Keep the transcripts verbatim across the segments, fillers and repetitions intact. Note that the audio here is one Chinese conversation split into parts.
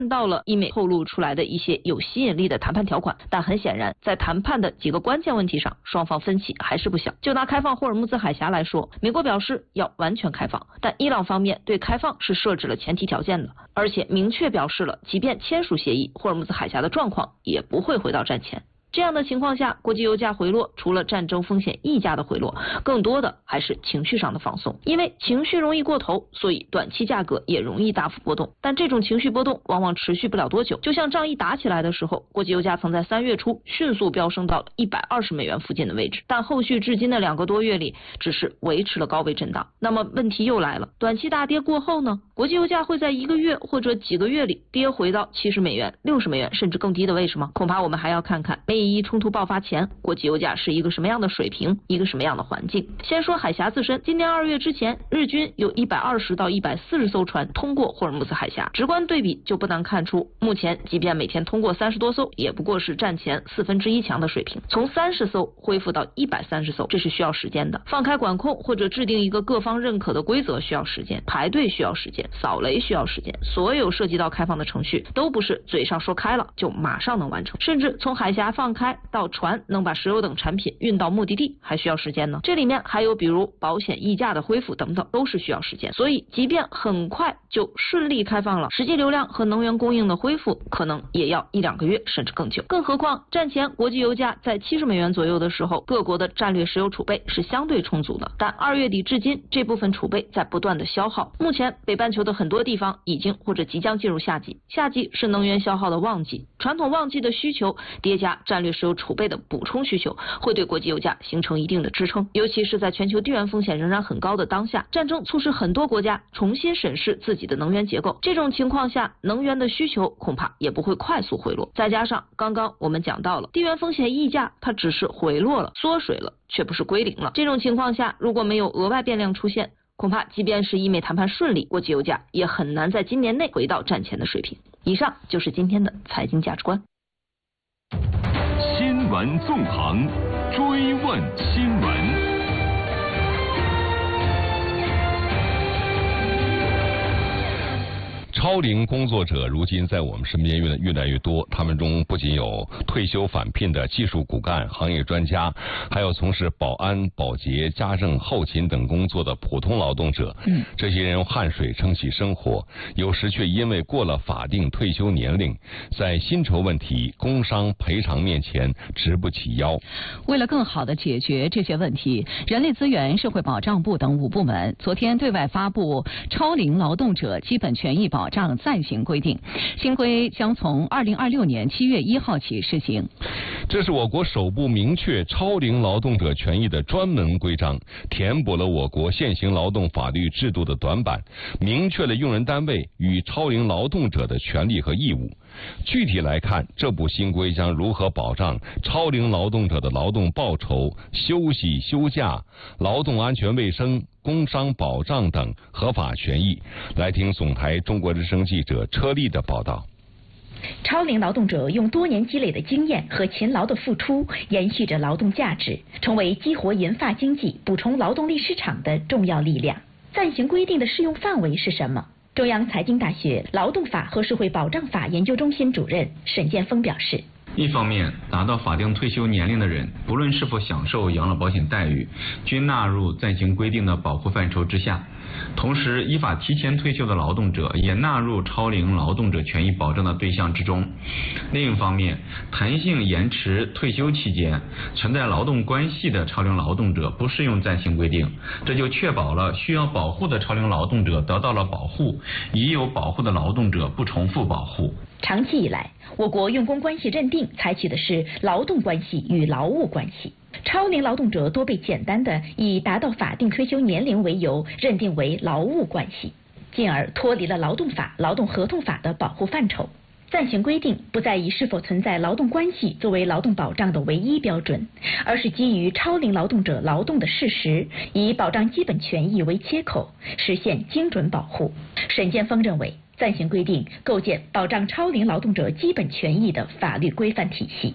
到了英美透露出来的一些有吸引力的谈判条款，但很显然，在谈判的几个关键问题上，双方分歧还是不小。就拿开放霍尔木兹海峡来说，美国表示要完全开放，但伊朗方面对开放是设置了前提条件的，而且明确表示了，即便签署协议，霍尔木兹海峡的状况也不会回到战前。这样的情况下，国际油价回落，除了战争风险溢价的回落，更多的还是情绪上的放松。因为情绪容易过头，所以短期价格也容易大幅波动。但这种情绪波动往往持续不了多久。就像仗一打起来的时候，国际油价曾在三月初迅速飙升到了一百二十美元附近的位置，但后续至今的两个多月里，只是维持了高位震荡。那么问题又来了，短期大跌过后呢？国际油价会在一个月或者几个月里跌回到七十美元、六十美元甚至更低的位置吗？恐怕我们还要看看美伊冲突爆发前，国际油价是一个什么样的水平，一个什么样的环境。先说海峡自身，今年二月之前，日均有一百二十到一百四十艘船通过霍尔木兹海峡，直观对比就不难看出，目前即便每天通过三十多艘，也不过是战前四分之一强的水平。从三十艘恢复到一百三十艘，这是需要时间的。放开管控或者制定一个各方认可的规则需要时间，排队需要时间，扫雷需要时间，所有涉及到开放的程序都不是嘴上说开了就马上能完成，甚至从海峡放开到船能把石油等产品运到目的地还需要时间呢。这里面还有比如保险溢价的恢复等等，都是需要时间。所以即便很快就顺利开放了，实际流量和能源供应的恢复可能也要一两个月甚至更久。更何况战前国际油价在七十美元左右的时候，各国的战略石油储备是相对充足的，但二月底至今这部分储备在不断的消耗。目前北半球的很多地方已经或者即将进入夏季，夏季是能源消耗的旺季，传统旺季的需求叠加战略石油储备的补充需求，会对国际油价形成一定的支撑。尤其是在全球地缘风险仍然很高的当下，战争促使很多国家重新审视自己的能源结构，这种情况下能源的需求恐怕也不会快速回落。再加上刚刚我们讲到了地缘风险溢价，它只是回落了缩水了，却不是归零了。这种情况下，如果没有额外变量出现，恐怕即便是伊美谈判顺利，国际油价也很难在今年内回到战前的水平。以上就是今天的财经价值观。 新闻纵横，追问新闻。超龄工作者如今在我们身边越越来越多，他们中不仅有退休返聘的技术骨干、行业专家，还有从事保安、保洁、家政、后勤等工作的普通劳动者。嗯，这些人用汗水撑起生活，有时却因为过了法定退休年龄，在薪酬问题、工伤赔偿面前直不起腰。 为了更好地解决这些问题，人力资源、社会保障部等五部门昨天对外发布超龄劳动者基本权益保障暂行规定，新规将从二零二六年七月一号起施行。 这是我国首部明确超龄劳动者权益的专门规章，填补了我国现行劳动法律制度的短板，明确了用人单位与超龄劳动者的权利和义务。具体来看，这部新规将如何保障超龄劳动者的劳动报酬、休息、休假、劳动安全卫生、工伤保障等合法权益？来听总台中国之声记者车丽的报道。 超龄劳动者用多年积累的经验和勤劳的付出，延续着劳动价值，成为激活银发经济、补充劳动力市场的重要力量。暂行规定的适用范围是什么？中央财经大学劳动法和社会保障法研究中心主任沈建峰表示， 一方面，达到法定退休年龄的人，不论是否享受养老保险待遇，均纳入暂行规定的保护范畴之下。同时，依法提前退休的劳动者也纳入超龄劳动者权益保障的对象之中。另一方面，弹性延迟退休期间存在劳动关系的超龄劳动者不适用暂行规定，这就确保了需要保护的超龄劳动者得到了保护，已有保护的劳动者不重复保护。 长期以来，我国用工关系认定采取的是劳动关系与劳务关系，超龄劳动者多被简单的以达到法定退休年龄为由认定为劳务关系，进而脱离了劳动法、劳动合同法的保护范畴。暂行规定不再以是否存在劳动关系作为劳动保障的唯一标准，而是基于超龄劳动者劳动的事实，以保障基本权益为切口，实现精准保护。沈建峰认为，暂行规定构建保障超龄劳动者基本权益的法律规范体系。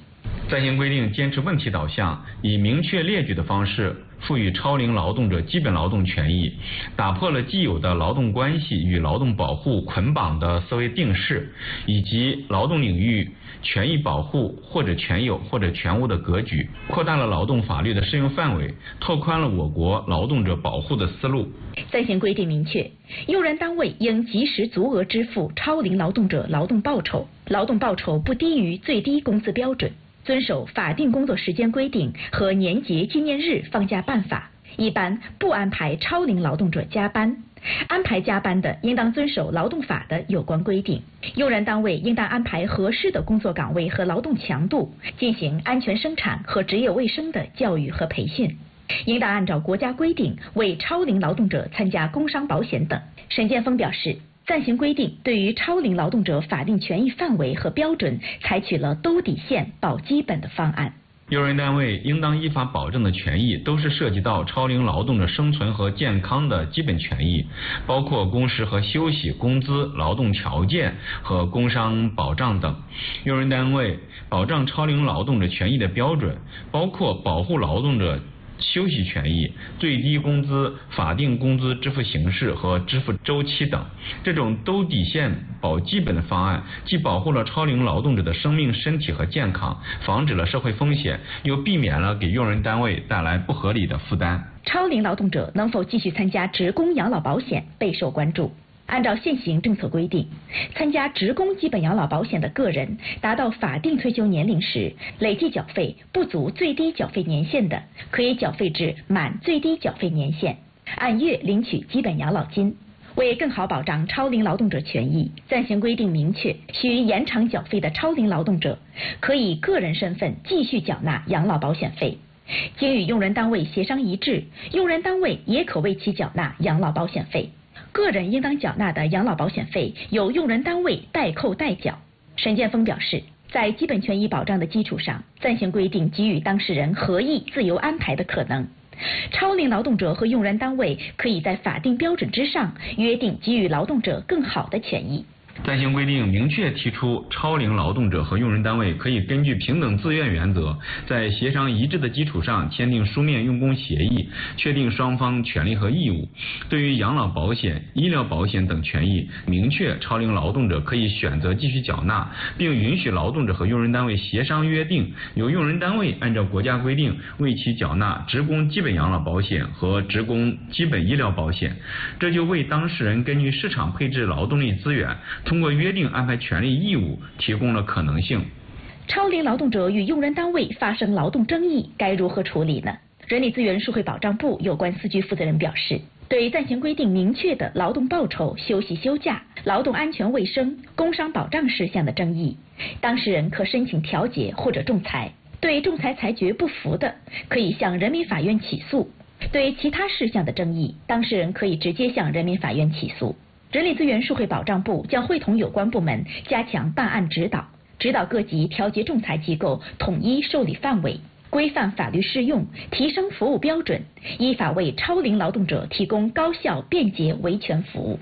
暂行规定坚持问题导向，以明确列举的方式赋予超龄劳动者基本劳动权益，打破了既有的劳动关系与劳动保护捆绑的思维定式，以及劳动领域权益保护或者全有或者全无的格局，扩大了劳动法律的适用范围，拓宽了我国劳动者保护的思路。 暂行规定明确，用人单位应及时足额支付超龄劳动者劳动报酬，劳动报酬不低于最低工资标准，遵守法定工作时间规定和年节纪念日放假办法，一般不安排超龄劳动者加班，安排加班的应当遵守劳动法的有关规定。用人单位应当安排合适的工作岗位和劳动强度，进行安全生产和职业卫生的教育和培训，应当按照国家规定为超龄劳动者参加工伤保险等。沈建峰表示，暂行规定对于超龄劳动者法定权益范围和标准采取了兜底线保基本的方案。 用人单位应当依法保证的权益，都是涉及到超龄劳动者生存和健康的基本权益，包括工时和休息、工资、劳动条件和工伤保障等。用人单位保障超龄劳动者权益的标准，包括保护劳动者休息权益、最低工资、法定工资支付形式和支付周期等。这种兜底线保基本的方案，既保护了超龄劳动者的生命、身体和健康，防止了社会风险，又避免了给用人单位带来不合理的负担。 超龄劳动者能否继续参加职工养老保险备受关注。按照现行政策规定，参加职工基本养老保险的个人达到法定退休年龄时，累计缴费不足最低缴费年限的，可以缴费至满最低缴费年限，按月领取基本养老金。为更好保障超龄劳动者权益，暂行规定明确，需延长缴费的超龄劳动者可以个人身份继续缴纳养老保险费，经与用人单位协商一致，用人单位也可为其缴纳养老保险费。个人应当缴纳的养老保险费由用人单位代扣代缴。沈建峰表示，在基本权益保障的基础上，暂行规定给予当事人合意自由安排的可能。超龄劳动者和用人单位可以在法定标准之上约定给予劳动者更好的权益。 暂行规定明确提出，超龄劳动者和用人单位可以根据平等自愿原则，在协商一致的基础上签订书面用工协议，确定双方权利和义务。对于养老保险、医疗保险等权益，明确超龄劳动者可以选择继续缴纳，并允许劳动者和用人单位协商约定，由用人单位按照国家规定为其缴纳职工基本养老保险和职工基本医疗保险。这就为当事人根据市场配置劳动力资源，通过约定安排权利义务提供了可能性。 超龄劳动者与用人单位发生劳动争议，该如何处理呢？人力资源社会保障部有关司局负责人表示，对暂行规定明确的劳动报酬、休息休假、劳动安全卫生、工伤保障事项的争议，当事人可申请调解或者仲裁。对仲裁裁决不服的，可以向人民法院起诉。对其他事项的争议，当事人可以直接向人民法院起诉。人力资源社会保障部将会同有关部门加强办案指导，指导各级调解仲裁机构统一受理范围，规范法律适用，提升服务标准，依法为超龄劳动者提供高效便捷维权服务。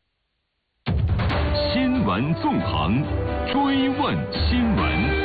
新闻纵横，追问新闻。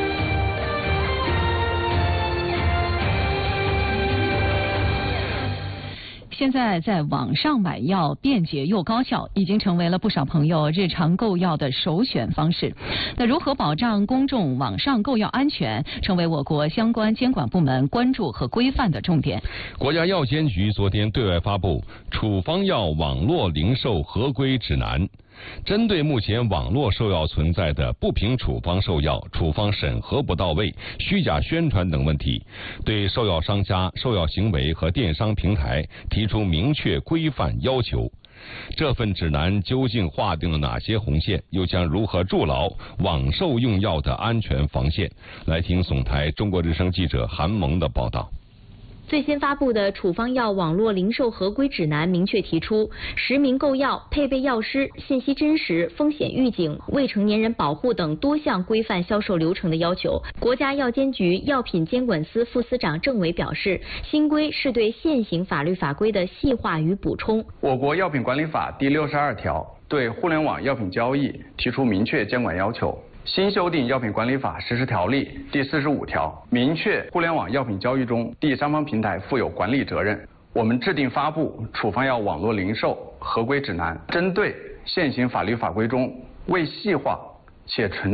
现在在网上买药便捷又高效，已经成为了不少朋友日常购药的首选方式。那如何保障公众网上购药安全，成为我国相关监管部门关注和规范的重点。 国家药监局昨天对外发布《处方药网络零售合规指南》。针对目前网络售药存在的不凭处方售药、处方审核不到位、虚假宣传等问题，对售药商家、售药行为和电商平台提出明确规范要求。这份指南究竟划定了哪些红线，又将如何筑牢网售用药的安全防线？来听总台中国之声记者韩萌的报道。 最新发布的处方药网络零售合规指南明确提出，实名购药、配备药师、信息真实、风险预警、未成年人保护等多项规范销售流程的要求。国家药监局药品监管司副司长郑伟表示，新规是对现行法律法规的细化与补充。 我国药品管理法第六十二条对互联网药品交易提出明确监管要求。新修订《药品管理法实施条例》第四十五条，明确互联网药品交易中第三方平台负有管理责任。我们制定发布处方药网络零售合规指南，针对现行法律法规中未细化且存